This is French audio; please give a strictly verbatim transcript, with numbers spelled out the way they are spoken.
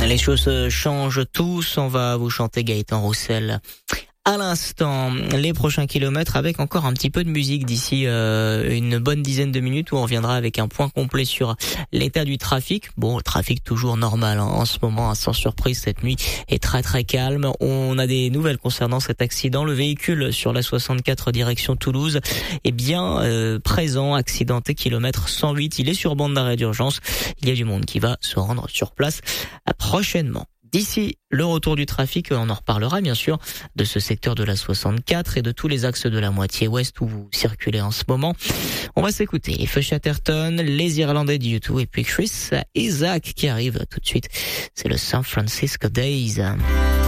Les choses changent tous, on va vous chanter Gaëtan Roussel. À l'instant, les prochains kilomètres avec encore un petit peu de musique d'ici euh, une bonne dizaine de minutes où on reviendra avec un point complet sur l'état du trafic. Bon, le trafic toujours normal hein, en ce moment, hein, sans surprise, cette nuit est très très calme. On a des nouvelles concernant cet accident. Le véhicule sur la soixante-quatre direction Toulouse est bien euh, présent, accidenté, kilomètre cent huit. Il est sur bande d'arrêt d'urgence. Il y a du monde qui va se rendre sur place prochainement. D'ici le retour du trafic, on en reparlera bien sûr de ce secteur de la soixante-quatre et de tous les axes de la moitié ouest où vous circulez en ce moment. On va s'écouter les Feu Chatterton, les Irlandais de U deux et puis Chris Isaac qui arrive tout de suite. C'est le San Francisco Days.